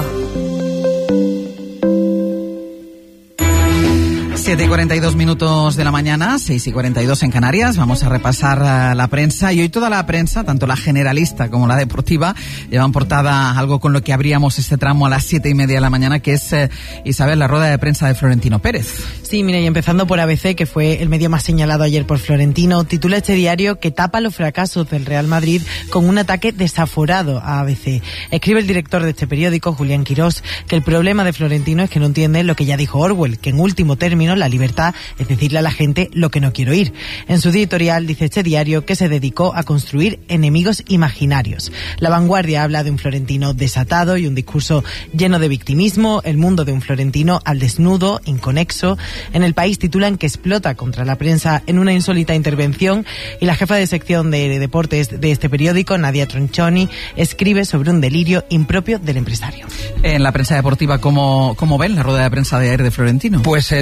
7:42 de la mañana, 6:42 en Canarias. Vamos a repasar la prensa, y hoy toda la prensa, tanto la generalista como la deportiva, llevan portada algo con lo que abríamos este tramo a las 7:30 de la mañana, que es, Isabel, la rueda de prensa de Florentino Pérez. Sí, mira, y empezando por ABC, que fue el medio más señalado ayer por Florentino, titula este diario que tapa los fracasos del Real Madrid con un ataque desaforado a ABC. Escribe el director de este periódico, Julián Quirós, que el problema de Florentino es que no entiende lo que ya dijo Orwell, que en último término la libertad es decirle a la gente lo que no quiero oír. En su editorial dice este diario que se dedicó a construir enemigos imaginarios. La Vanguardia habla de un Florentino desatado y un discurso lleno de victimismo, el mundo de un Florentino al desnudo, inconexo. En El País titulan que explota contra la prensa en una insólita intervención, y la jefa de sección de deportes de este periódico, Nadia Tronchoni, escribe sobre un delirio impropio del empresario. En la prensa deportiva, ¿cómo ven la rueda de prensa de ayer de Florentino? Pues el diario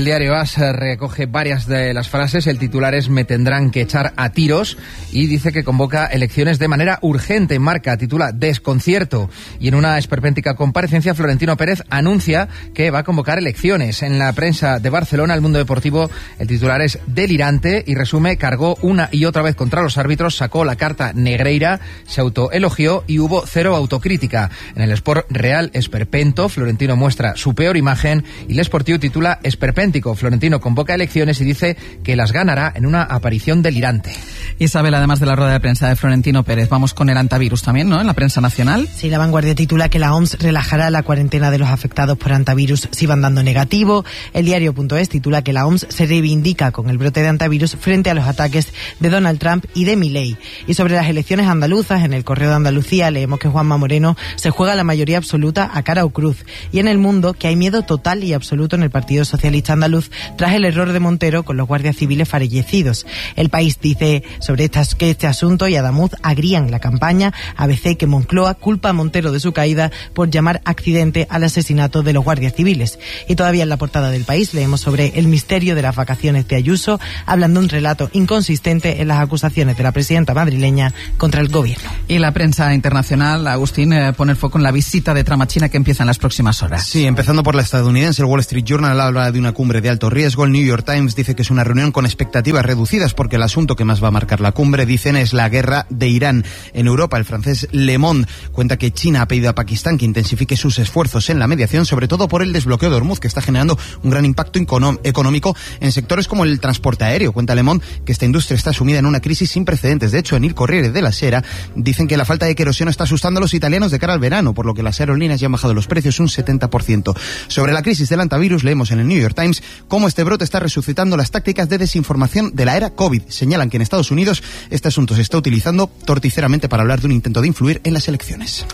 además recoge varias de las frases. El titular es "Me tendrán que echar a tiros", y dice que convoca elecciones de manera urgente. Marca titula "Desconcierto", y en una esperpéntica comparecencia Florentino Pérez anuncia que va a convocar elecciones. En la prensa de Barcelona, El Mundo Deportivo, el titular es "Delirante", y resume: cargó una y otra vez contra los árbitros, sacó la carta negreira, se autoelogió y hubo cero autocrítica. En el Sport, Real esperpento, Florentino muestra su peor imagen, y el Sportiu titula "Esperpéntico". Florentino convoca elecciones y dice que las ganará en una aparición delirante. Isabel, además de la rueda de prensa de Florentino Pérez, vamos con el antivirus también, ¿no?, en la prensa nacional. Sí, La Vanguardia titula que la OMS relajará la cuarentena de los afectados por antivirus si van dando negativo. El diario.es titula que la OMS se reivindica con el brote de antivirus frente a los ataques de Donald Trump y de Milei. Y sobre las elecciones andaluzas, en el Correo de Andalucía leemos que Juanma Moreno se juega la mayoría absoluta a cara o cruz. Y en El Mundo, que hay miedo total y absoluto en el Partido Socialista Andaluz tras el error de Montero con los guardias civiles fallecidos. El País dice sobre este asunto, y Adamuz agrían la campaña. ABC que Moncloa culpa a Montero de su caída por llamar accidente al asesinato de los guardias civiles. Y todavía en la portada del País leemos sobre el misterio de las vacaciones de Ayuso, hablando de un relato inconsistente en las acusaciones de la presidenta madrileña contra el gobierno. Y la prensa internacional, Agustín, pone el foco en la visita de Trump a China que empieza en las próximas horas. Sí, empezando por la estadounidense. El Wall Street Journal habla de una cumbre de alto riesgo. El New York Times dice que es una reunión con expectativas reducidas porque el asunto que más va a marcar la cumbre, dicen, es la guerra de Irán. En Europa, el francés Le Monde cuenta que China ha pedido a Pakistán que intensifique sus esfuerzos en la mediación, sobre todo por el desbloqueo de Hormuz, que está generando un gran impacto económico en sectores como el transporte aéreo. Cuenta Le Monde que esta industria está sumida en una crisis sin precedentes. De hecho, en Il Corriere della Sera dicen que la falta de queroseno está asustando a los italianos de cara al verano, por lo que las aerolíneas ya han bajado los precios un 70%. Sobre la crisis del antivirus, leemos en el New York Times cómo este brote está resucitando las tácticas de desinformación de la era COVID. Señalan que en Estados Unidos este asunto se está utilizando torticeramente para hablar de un intento de influir en las elecciones.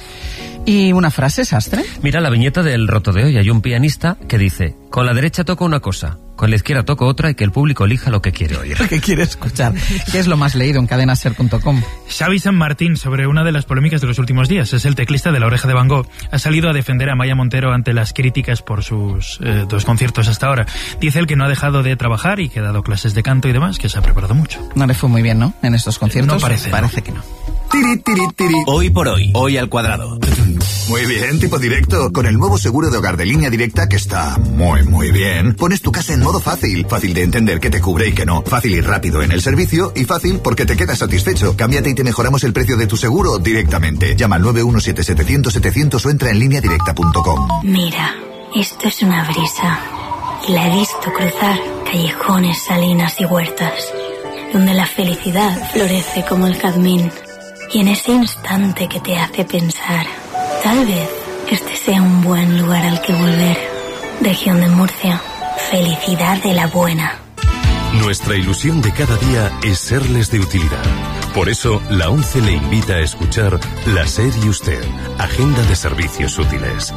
¿Y una frase, Sastre? Mira la viñeta del Roto de hoy. Hay un pianista que dice: con la derecha toco una cosa, con la izquierda toco otra, y que el público elija lo que quiere oír. Lo que quiere escuchar. ¿Qué es lo más leído en cadenaser.com? Xavi San Martín, sobre una de las polémicas de los últimos días. Es el teclista de La Oreja de Van Gogh. Ha salido a defender a Maya Montero ante las críticas por sus 2 conciertos hasta ahora. Dice él que no ha dejado de trabajar y que ha dado clases de canto y demás, que se ha preparado mucho. No le fue muy bien, ¿no?, en estos conciertos. No parece. Parece que no. Tiri, tiri, tiri. Hoy por hoy, hoy al cuadrado. Muy bien, tipo directo. Con el nuevo seguro de hogar de Línea Directa, que está muy bien, pones tu casa en modo fácil. Fácil de entender qué te cubre y qué no. Fácil y rápido en el servicio, y fácil porque te quedas satisfecho. Cámbiate y te mejoramos el precio de tu seguro directamente. Llama al 917-700-700 o entra en lineadirecta.com. Mira, esto es una brisa. Y la he visto cruzar callejones, salinas y huertas, donde la felicidad florece como el jazmín. Y en ese instante que te hace pensar, tal vez este sea un buen lugar al que volver. Región de Murcia, felicidad de la buena. Nuestra ilusión de cada día es serles de utilidad. Por eso, la ONCE le invita a escuchar La SER y Usted, Agenda de Servicios Útiles.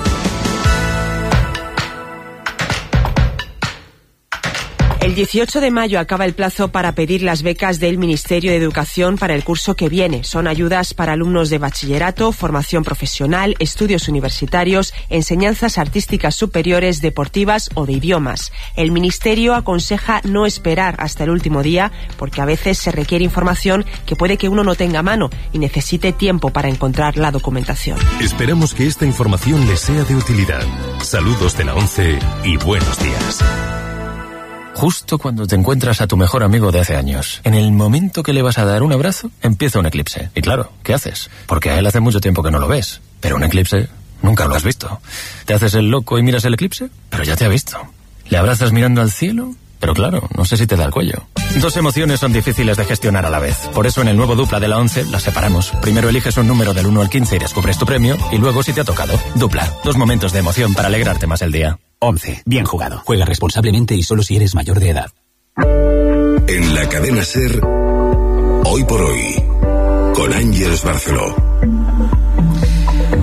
El 18 de mayo acaba el plazo para pedir las becas del Ministerio de Educación para el curso que viene. Son ayudas para alumnos de bachillerato, formación profesional, estudios universitarios, enseñanzas artísticas superiores, deportivas o de idiomas. El Ministerio aconseja no esperar hasta el último día porque a veces se requiere información que puede que uno no tenga a mano y necesite tiempo para encontrar la documentación. Esperamos que esta información les sea de utilidad. Saludos de la ONCE y buenos días. Justo cuando te encuentras a tu mejor amigo de hace años, en el momento que le vas a dar un abrazo, empieza un eclipse. Y claro, ¿qué haces? Porque a él hace mucho tiempo que no lo ves. Pero un eclipse nunca lo has visto. ¿Te haces el loco y miras el eclipse? Pero ya te ha visto. ¿Le abrazas mirando al cielo? Pero claro, no sé si te da el cuello. 2 emociones son difíciles de gestionar a la vez. Por eso en el nuevo Dupla de la ONCE las separamos. Primero eliges un número del 1 al 15 y descubres tu premio. Y luego si te ha tocado. Dupla. 2 momentos de emoción para alegrarte más el día. 11. Bien jugado. Juega responsablemente y solo si eres mayor de edad. En la cadena SER, Hoy por Hoy, con Ángeles Barceló.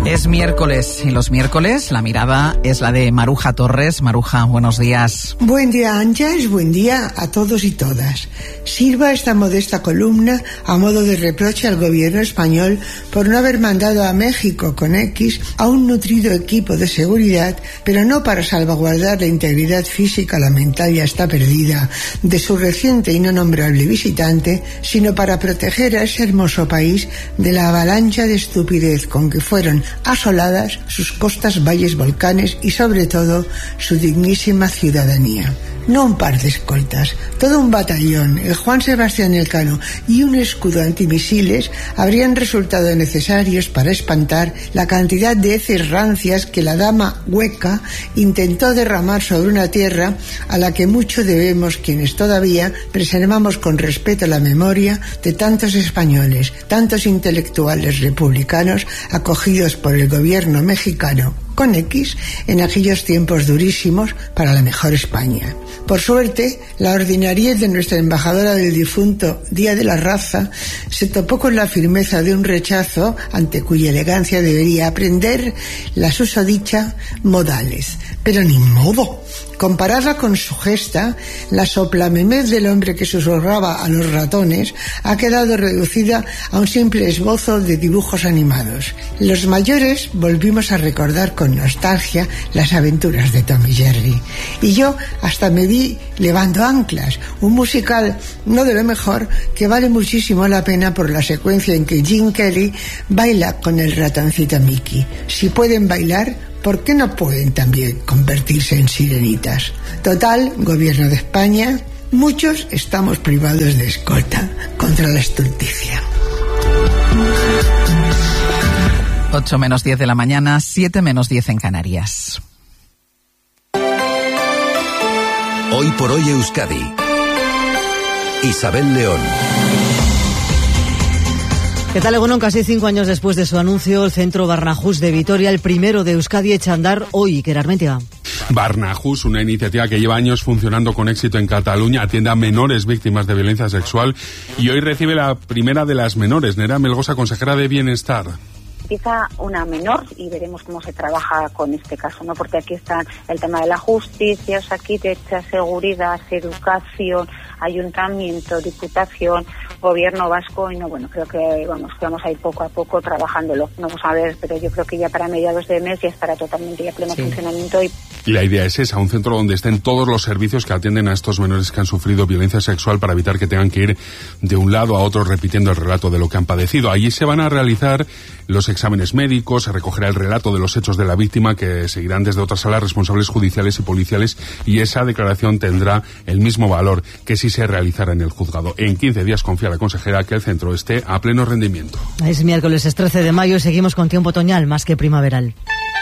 Es miércoles y los miércoles la mirada es la de Maruja Torres. Maruja, buenos días. Buen día, Ángeles, buen día a todos y todas. Sirva esta modesta columna a modo de reproche al gobierno español por no haber mandado a México con X a un nutrido equipo de seguridad, pero no para salvaguardar la integridad física, la mental ya está perdida, de su reciente y no nombrable visitante, sino para proteger a ese hermoso país de la avalancha de estupidez con que fueron asoladas sus costas, valles, volcanes y sobre todo su dignísima ciudadanía. No un par de escoltas, todo un batallón, el Juan Sebastián Elcano y un escudo antimisiles habrían resultado necesarios para espantar la cantidad de heces rancias que la dama hueca intentó derramar sobre una tierra a la que mucho debemos quienes todavía preservamos con respeto la memoria de tantos españoles, tantos intelectuales republicanos acogidos por el gobierno mexicano con X en aquellos tiempos durísimos para la mejor España. Por suerte, la ordinariez de nuestra embajadora del difunto Día de la Raza se topó con la firmeza de un rechazo ante cuya elegancia debería aprender la susodicha modales. Pero ni modo. Comparada con su gesta, la soplamemez del hombre que susurraba a los ratones ha quedado reducida a un simple esbozo de dibujos animados. Los mayores volvimos a recordar con nostalgia las aventuras de Tom y Jerry. Y yo hasta me vi Levando Anclas, un musical no de lo mejor que vale muchísimo la pena por la secuencia en que Jim Kelly baila con el ratoncito Mickey. Si pueden bailar, ¿por qué no pueden también convertirse en sirenitas? Total, gobierno de España, muchos estamos privados de escolta contra la estulticia. 8 menos 10 de la mañana, 7 menos 10 en Canarias. Hoy por hoy Euskadi. Isabel León. ¿Qué tal, Egunon? Casi 5 años después de su anuncio, el centro Barnahus de Vitoria, el primero de Euskadi, echa a andar hoy. Iker Armentia. Barnahus, una iniciativa que lleva años funcionando con éxito en Cataluña, atiende a menores víctimas de violencia sexual y hoy recibe la primera de las menores, Nerea Melgosa, consejera de Bienestar. Empieza una menor y veremos cómo se trabaja con este caso, ¿no? Porque aquí está el tema de la justicia, Osakidetza, seguridad, educación, ayuntamiento, diputación, gobierno vasco, y no, bueno, creo que vamos a ir poco a poco trabajándolo. No vamos a ver, pero yo creo que ya para mediados de mes ya estará totalmente ya pleno funcionamiento. Y la idea es esa, un centro donde estén todos los servicios que atienden a estos menores que han sufrido violencia sexual para evitar que tengan que ir de un lado a otro repitiendo el relato de lo que han padecido. Allí se van a realizar los exámenes médicos, se recogerá el relato de los hechos de la víctima que seguirán desde otras salas responsables judiciales y policiales, y esa declaración tendrá el mismo valor que si se realizara en el juzgado. En 15 días confía la consejera que el centro esté a pleno rendimiento. Es miércoles, es 13 de mayo y seguimos con tiempo otoñal más que primaveral.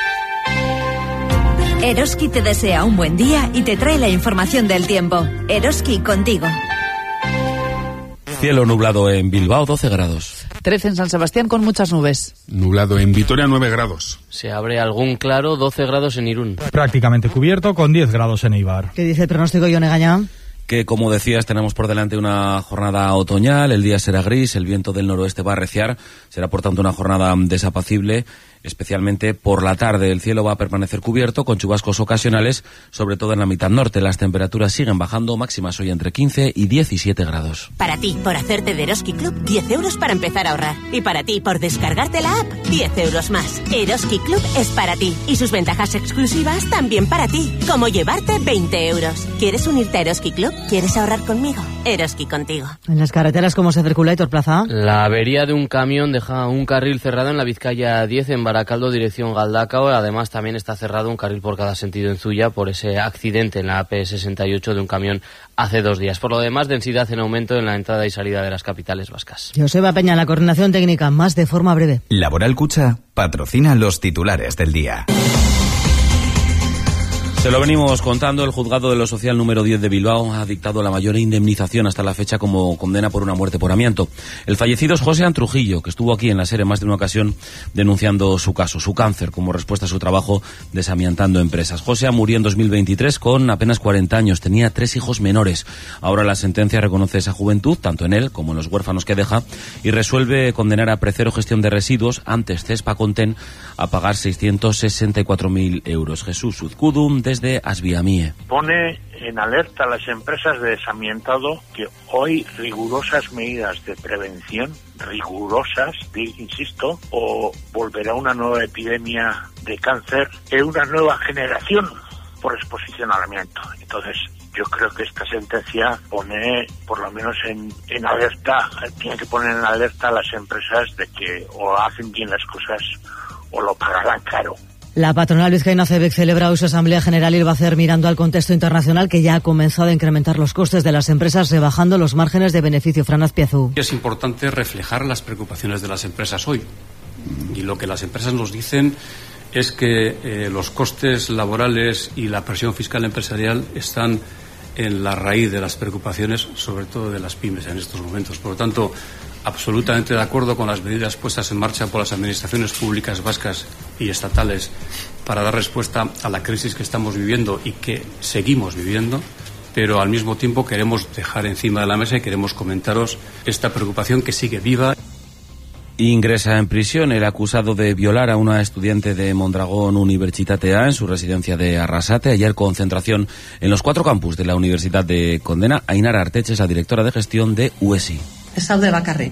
Eroski te desea un buen día y te trae la información del tiempo. Eroski contigo. Cielo nublado en Bilbao, 12 grados. 13 en San Sebastián con muchas nubes. Nublado en Vitoria, 9 grados. Se abre algún claro, 12 grados en Irún. Prácticamente cubierto con 10 grados en Eibar. ¿Qué dice el pronóstico, Yone Gañá? Que, como decías, tenemos por delante una jornada otoñal, el día será gris, el viento del noroeste va a arreciar, será por tanto una jornada desapacible, especialmente por la tarde. El cielo va a permanecer cubierto con chubascos ocasionales, sobre todo en la mitad norte. Las temperaturas siguen bajando, máximas hoy entre 15 y 17 grados. Para ti, por hacerte de Eroski Club, 10 euros para empezar a ahorrar. Y para ti, por descargarte la app, 10 euros más. Eroski Club es para ti. Y sus ventajas exclusivas también para ti. Como llevarte 20 euros. ¿Quieres unirte a Eroski Club? ¿Quieres ahorrar conmigo? Eroski contigo. En las carreteras, ¿cómo se circula, Héctor Plaza? La avería de un camión deja un carril cerrado en la Vizcaya 10 en Baracaldo, dirección Galdacao. Además, también está cerrado un carril por cada sentido en Zuya por ese accidente en la AP68 de un camión hace 2 días. Por lo demás, densidad en aumento en la entrada y salida de las capitales vascas. Joseba Peña, la coordinación técnica, más de forma breve. Laboral Cucha patrocina los titulares del día. Se lo venimos contando, el juzgado de lo social número 10 de Bilbao ha dictado la mayor indemnización hasta la fecha como condena por una muerte por amianto. El fallecido es José Trujillo, que estuvo aquí en la SER en más de una ocasión denunciando su caso, su cáncer, como respuesta a su trabajo desamiantando empresas. José murió en 2023 con apenas 40 años, tenía 3 hijos menores. Ahora la sentencia reconoce esa juventud, tanto en él como en los huérfanos que deja, y resuelve condenar a Precero Gestión de Residuos, antes Cespa Conten, a pagar 664.000 euros. Jesús Uzcudum, desde Asviamie. Pone en alerta a las empresas de desamiantado que hoy rigurosas medidas de prevención, insisto, o volverá una nueva epidemia de cáncer en una nueva generación por exposición al amianto. Entonces, yo creo que esta sentencia pone, por lo menos en alerta, tiene que poner en alerta a las empresas de que o hacen bien las cosas o lo pagarán caro. La patronal vizcaína CEBEC celebra hoy su Asamblea General y lo va a hacer mirando al contexto internacional que ya ha comenzado a incrementar los costes de las empresas, rebajando los márgenes de beneficio. Fran Azpiazu. Es importante reflejar las preocupaciones de las empresas hoy. Y lo que las empresas nos dicen es que los costes laborales y la presión fiscal empresarial están en la raíz de las preocupaciones, sobre todo de las pymes en estos momentos. Por lo tanto, absolutamente de acuerdo con las medidas puestas en marcha por las administraciones públicas vascas y estatales para dar respuesta a la crisis que estamos viviendo y que seguimos viviendo, pero al mismo tiempo queremos dejar encima de la mesa y queremos comentaros esta preocupación que sigue viva. Ingresa en prisión el acusado de violar a una estudiante de Mondragón Unibertsitatea en su residencia de Arrasate. Ayer concentración en los 4 campus de la Universidad de Condena. Ainara Arteche es la directora de gestión de UESI. Ez zaude bakarrik.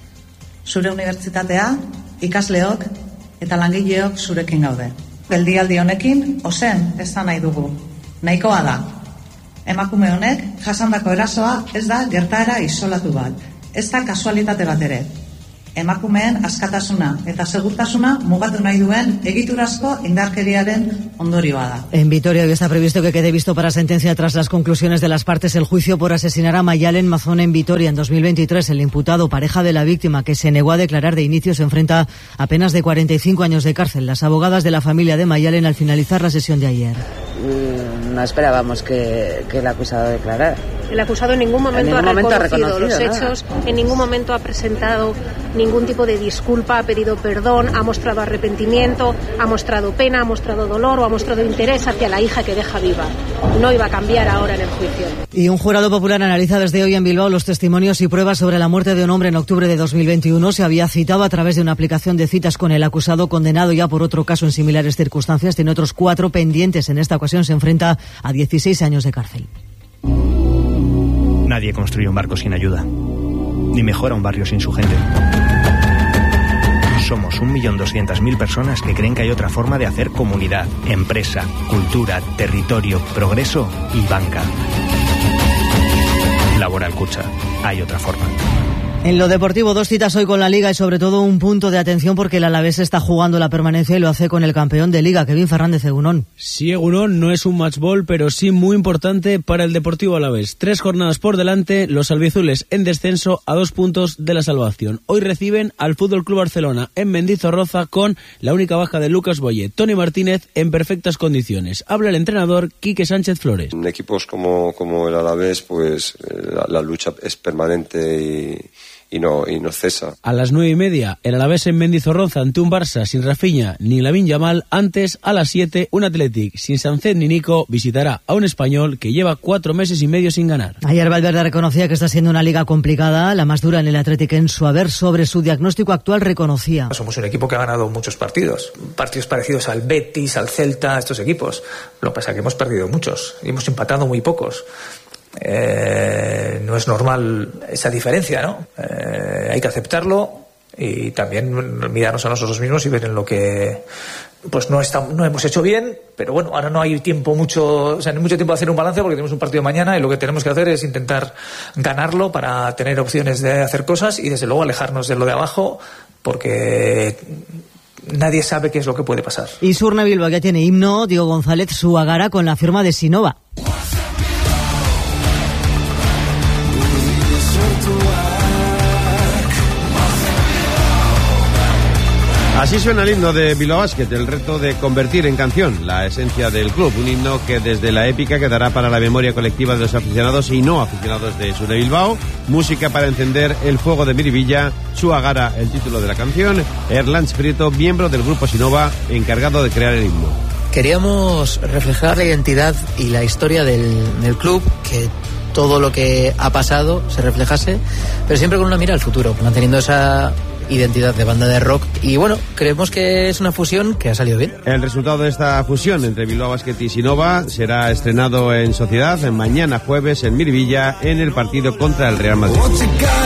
Zure unibertsitatea, ikasleok eta langileok zurekin gaude. Geldialdi honekin ozen ez da nahi dugu. Nahikoa da. Emakume honek jasandako erasoa ez da gertaera isolatu bat. Ez da kasualitate bat ere. Emakumeen askatasuna eta segurtasuna mugatu nahi duen egiturazko indarkeriaren ondorioa da. En Vitoria hoy está previsto que quede visto para sentencia tras las conclusiones de las partes el juicio por asesinar a Mayalen Mazón en Vitoria en 2023. El imputado, pareja de la víctima, que se negó a declarar de inicio, se enfrenta a penas de 45 años de cárcel. Las abogadas de la familia de Mayalen al finalizar la sesión de ayer. No esperábamos que el acusado declarara. El acusado en ningún momento ha reconocido los hechos, en ningún momento ha presentado ningún tipo de disculpa, ha pedido perdón, ha mostrado arrepentimiento, ha mostrado pena, ha mostrado dolor o ha mostrado interés hacia la hija que deja viva. No iba a cambiar ahora en el juicio. Y un jurado popular analiza desde hoy en Bilbao los testimonios y pruebas sobre la muerte de un hombre en octubre de 2021. Se había citado a través de una aplicación de citas con el acusado, condenado ya por otro caso en similares circunstancias. Tiene otros 4 pendientes. En esta ocasión se enfrenta a 16 años de cárcel. Nadie construye un barco sin ayuda, ni mejora un barrio sin su gente. Somos 1.200.000 personas que creen que hay otra forma de hacer comunidad, empresa, cultura, territorio, progreso y banca. Laboral Kutxa, hay otra forma. En lo deportivo, 2 citas hoy con la Liga y sobre todo un punto de atención porque el Alavés está jugando la permanencia y lo hace con el campeón de Liga, Kevin Fernández. Egunon. Sí, Egunon, no es un match ball, pero sí muy importante para el Deportivo Alavés. 3 jornadas por delante, los albiazules en descenso a 2 puntos de la salvación. Hoy reciben al Fútbol Club Barcelona en Mendizorroza con la única baja de Lucas Boye. Toni Martínez en perfectas condiciones. Habla el entrenador Quique Sánchez Flores. En equipos como el Alavés, pues la lucha es permanente y no cesa. A las 9:30, el Alavés en Mendizorroza ante un Barça sin Rafinha ni Lamine Yamal. Antes, a las 7, un Athletic sin Sánchez ni Nico visitará a un Español que lleva 4 meses y medio sin ganar. Ayer Valverde reconocía que está siendo una liga complicada, la más dura en el Athletic. En su haber sobre su diagnóstico actual reconocía: somos un equipo que ha ganado muchos partidos parecidos al Betis, al Celta, estos equipos. Lo que pasa es que hemos perdido muchos y hemos empatado muy pocos. No es normal esa diferencia, ¿no? Hay que aceptarlo y también mirarnos a nosotros mismos y ver en lo que pues no hemos hecho bien, pero bueno, ahora no hay mucho tiempo de hacer un balance porque tenemos un partido mañana y lo que tenemos que hacer es intentar ganarlo para tener opciones de hacer cosas y desde luego alejarnos de lo de abajo porque nadie sabe qué es lo que puede pasar. Y Surne Bilbao ya tiene himno, Diego González Suagara con la firma de Sinova. Así suena el himno de Bilbao Basket, el reto de convertir en canción la esencia del club, un himno que desde la épica quedará para la memoria colectiva de los aficionados y no aficionados de Sur de Bilbao, música para encender el fuego de Miribilla, Suagara, el título de la canción, Erlanz Prieto, miembro del grupo Sinova, encargado de crear el himno. Queríamos reflejar la identidad y la historia del club, que todo lo que ha pasado se reflejase, pero siempre con una mira al futuro, manteniendo esa identidad de banda de rock, y bueno, creemos que es una fusión que ha salido bien. El resultado de esta fusión entre Bilbao Basket y Sinova será estrenado en Sociedad mañana jueves en Miribilla en el partido contra el Real Madrid.